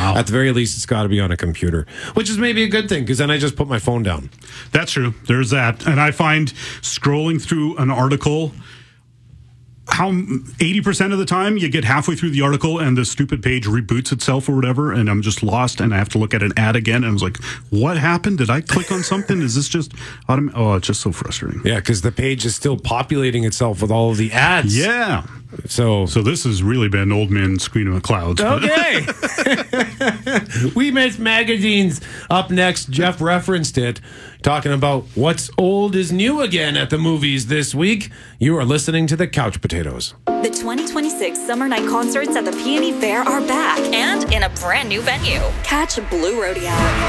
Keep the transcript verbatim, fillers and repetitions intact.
Wow. At the very least, it's got to be on a computer, which is maybe a good thing because then I just put my phone down. That's true. There's that. And I find scrolling through an article, how eighty percent of the time you get halfway through the article and the stupid page reboots itself or whatever, and I'm just lost and I have to look at an ad again. And I was like, what happened? Did I click on something? Is this just autom-? Oh, it's just so frustrating. Yeah, because the page is still populating itself with all of the ads. Yeah. So, so this has really been old man screaming at clouds. Okay. We Miss Magazines. Up next, Jeff referenced it, talking about what's old is new again at the movies this week. You are listening to the Couch Potatoes. The twenty twenty-six Summer Night Concerts at the Peony Fair are back and in a brand new venue. Catch Blue Rodeo.